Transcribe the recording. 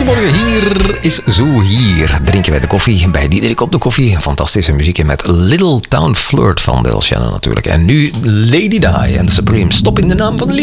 Goedemorgen, hier is Zo. Hier drinken wij de koffie bij Diederik op de koffie. Fantastische muziek met Little Town Flirt van Del Shannon natuurlijk. En nu Lady Di en The Supremes. Stop in de naam van de